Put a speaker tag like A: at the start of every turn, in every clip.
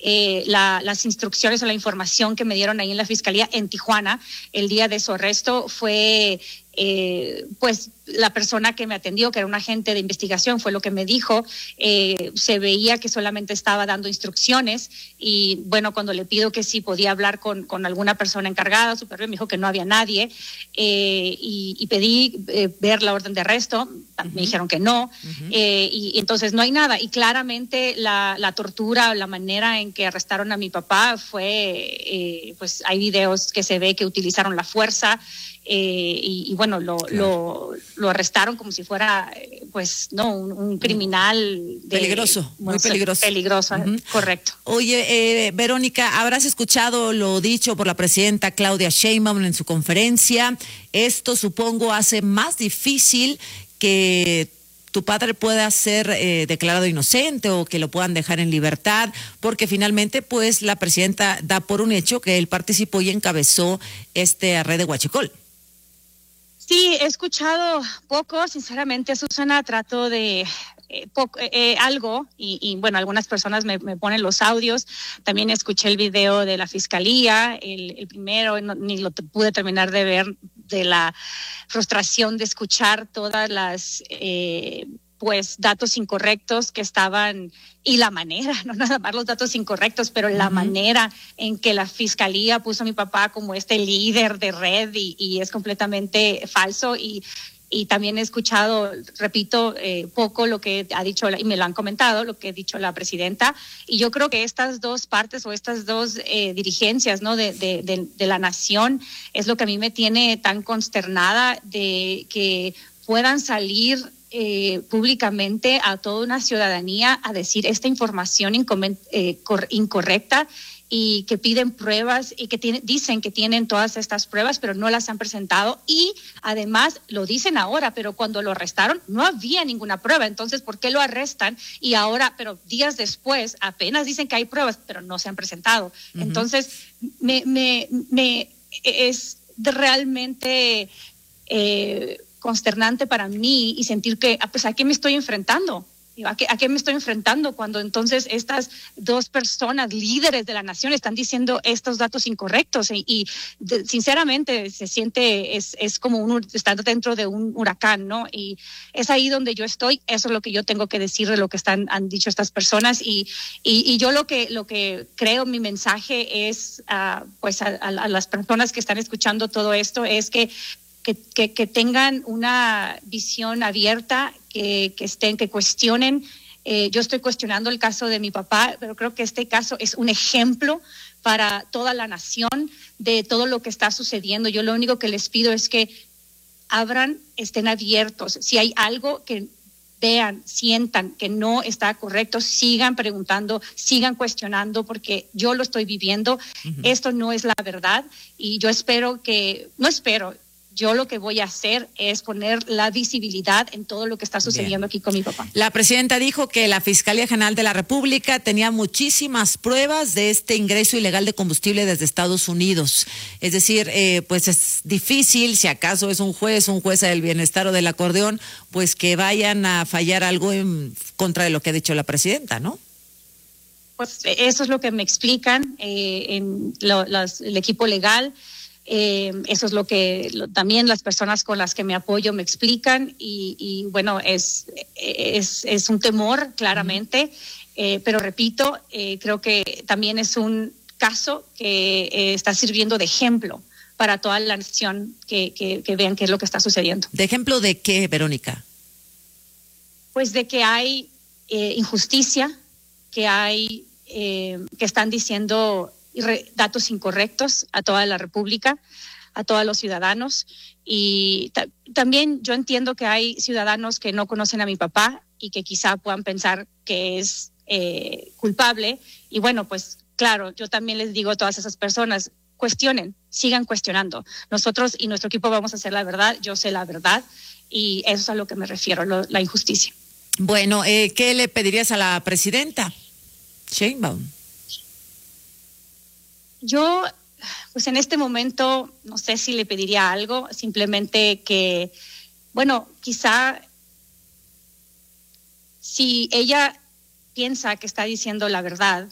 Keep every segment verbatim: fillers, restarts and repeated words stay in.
A: eh, la, las instrucciones o la información que me dieron ahí en la fiscalía en Tijuana el día de su arresto fue... Eh, pues la persona que me atendió, que era un agente de investigación, fue lo que me dijo. Eh, se veía que solamente estaba dando instrucciones y bueno, cuando le pido que si podía hablar con, con alguna persona encargada, superior, me dijo que no había nadie, eh, y, y pedí eh, ver la orden de arresto, uh-huh. me dijeron que no, uh-huh. eh, y, y entonces no hay nada, y claramente la, la tortura, la manera en que arrestaron a mi papá fue, eh, pues hay videos que se ve que utilizaron la fuerza. Eh, y, y bueno, lo, claro. lo, lo arrestaron como si fuera, eh, pues, no, un, un criminal. De,
B: peligroso, muy
A: no sé,
B: peligroso.
A: Peligroso, uh-huh. correcto.
B: Oye, eh, Verónica, habrás escuchado lo dicho por la presidenta Claudia Sheinbaum en su conferencia. Esto, supongo, hace más difícil que tu padre pueda ser eh, declarado inocente o que lo puedan dejar en libertad, porque finalmente pues la presidenta da por un hecho que él participó y encabezó este red de Huachicol.
A: Sí, he escuchado poco, sinceramente, Susana, trato de eh, poco, eh, algo y, y bueno, algunas personas me, me ponen los audios, también escuché el video de la fiscalía, el, el primero, no, ni lo pude terminar de ver, de la frustración de escuchar todas las... Eh, pues datos incorrectos que estaban, y la manera, no nada más los datos incorrectos, pero uh-huh. la manera en que la fiscalía puso a mi papá como este líder de red y, y es completamente falso. Y, y también he escuchado, repito, eh, poco lo que ha dicho, y me lo han comentado, lo que ha dicho la presidenta, y yo creo que estas dos partes o estas dos eh, dirigencias, ¿no? de, de, de, de la nación es lo que a mí me tiene tan consternada, de que puedan salir Eh, públicamente a toda una ciudadanía a decir esta información incomen- eh, cor- incorrecta y que piden pruebas y que tiene, dicen que tienen todas estas pruebas, pero no las han presentado y además lo dicen ahora, pero cuando lo arrestaron no había ninguna prueba. Entonces, ¿por qué lo arrestan? Y ahora, pero días después, apenas dicen que hay pruebas, pero no se han presentado. Uh-huh. Entonces, me, me, me es realmente... Eh, consternante para mí y sentir que, pues, ¿a qué me estoy enfrentando? ¿A qué, ¿A qué me estoy enfrentando cuando entonces estas dos personas líderes de la nación están diciendo estos datos incorrectos? Y, y de, sinceramente se siente, es, es como un, estar dentro de un huracán, ¿no? Y es ahí donde yo estoy, eso es lo que yo tengo que decir de lo que están, han dicho estas personas y, y, y yo lo que, lo que creo, mi mensaje es, uh, pues a, a, a las personas que están escuchando todo esto, es que Que, que, que tengan una visión abierta, que, que estén, que cuestionen. Eh, yo estoy cuestionando el caso de mi papá, pero creo que este caso es un ejemplo para toda la nación de todo lo que está sucediendo. Yo lo único que les pido es que abran, estén abiertos. Si hay algo que vean, sientan que no está correcto, sigan preguntando, sigan cuestionando, porque yo lo estoy viviendo. Uh-huh. Esto no es la verdad y yo espero que, no espero, yo lo que voy a hacer es poner la visibilidad en todo lo que está sucediendo Bien. Aquí con mi papá.
B: La presidenta dijo que la Fiscalía General de la República tenía muchísimas pruebas de este ingreso ilegal de combustible desde Estados Unidos. Es decir, eh, pues es difícil, si acaso es un juez, un juez del bienestar o del acordeón, pues que vayan a fallar algo en contra de lo que ha dicho la presidenta, ¿no?
A: Pues eso es lo que me explican eh, en lo, las, el equipo legal. Eh, eso es lo que lo, también las personas con las que me apoyo me explican y, y bueno, es, es, es un temor claramente, uh-huh. eh, pero repito, eh, creo que también es un caso que eh, está sirviendo de ejemplo para toda la nación que, que, que vean qué es lo que está sucediendo.
B: ¿De ejemplo de qué, Verónica?
A: Pues de que hay eh, injusticia, que hay, eh, que están diciendo datos incorrectos a toda la República, a todos los ciudadanos y ta- también yo entiendo que hay ciudadanos que no conocen a mi papá y que quizá puedan pensar que es eh, culpable y bueno, pues claro, yo también les digo a todas esas personas, cuestionen, sigan cuestionando. Nosotros y nuestro equipo vamos a hacer la verdad, yo sé la verdad y eso es a lo que me refiero, lo, la injusticia.
B: Bueno, eh, ¿qué le pedirías a la presidenta Sheinbaum?
A: Yo, pues en este momento, no sé si le pediría algo, simplemente que, bueno, quizá si ella piensa que está diciendo la verdad,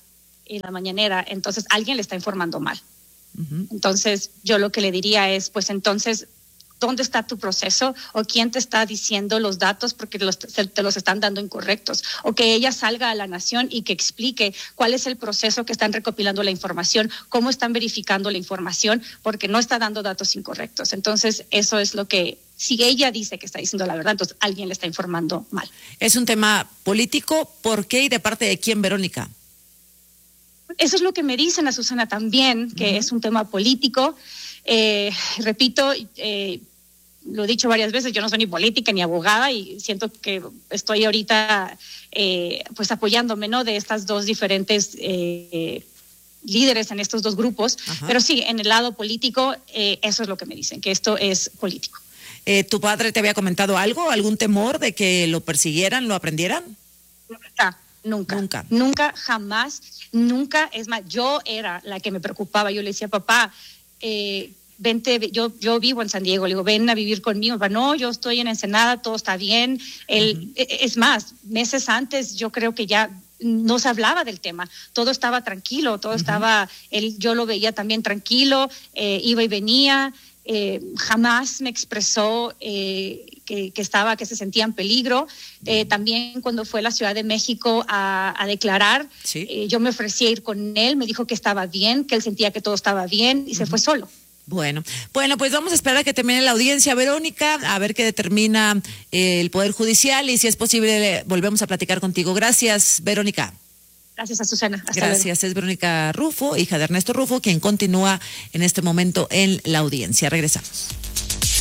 A: en la mañanera, entonces alguien le está informando mal. Uh-huh. Entonces yo lo que le diría es, pues entonces, ¿dónde está tu proceso? ¿O quién te está diciendo los datos porque los, te los están dando incorrectos? O que ella salga a la nación y que explique cuál es el proceso que están recopilando la información, cómo están verificando la información, porque no está dando datos incorrectos. Entonces, eso es lo que, si ella dice que está diciendo la verdad, entonces alguien le está informando mal.
B: Es un tema político, ¿por qué y de parte de quién, Verónica?
A: Eso es lo que me dicen a Susana también, que uh-huh. es un tema político. Eh, repito, eh, lo he dicho varias veces, yo no soy ni política ni abogada y siento que estoy ahorita eh, pues apoyándome, ¿no?, de estas dos diferentes eh, líderes en estos dos grupos. Ajá. Pero sí, en el lado político, eh, eso es lo que me dicen, que esto es político.
B: Eh, ¿Tu padre te había comentado algo, algún temor de que lo persiguieran, lo aprendieran?
A: Nunca, nunca, nunca, nunca, jamás, nunca. Es más, yo era la que me preocupaba, yo le decía, papá, eh, vente, yo, yo vivo en San Diego, le digo, ven a vivir conmigo. Va, no, yo estoy en Ensenada, todo está bien. Él, uh-huh. Es más, meses antes yo creo que ya no se hablaba del tema, todo estaba tranquilo, todo uh-huh. estaba, él, yo lo veía también tranquilo, eh, iba y venía, eh, jamás me expresó eh, que, que estaba, que se sentía en peligro. Eh, también cuando fue a la Ciudad de México a, a declarar, ¿sí? eh, yo me ofrecí a ir con él, me dijo que estaba bien, que él sentía que todo estaba bien y uh-huh. se fue solo.
B: Bueno, bueno, pues vamos a esperar a que termine la audiencia, Verónica, a ver qué determina eh, el Poder Judicial y si es posible volvemos a platicar contigo. Gracias, Verónica.
A: Gracias a Susana. Hasta
B: Gracias,
A: luego.
B: Es Verónica Rufo, hija de Ernesto Rufo, quien continúa en este momento en la audiencia. Regresamos.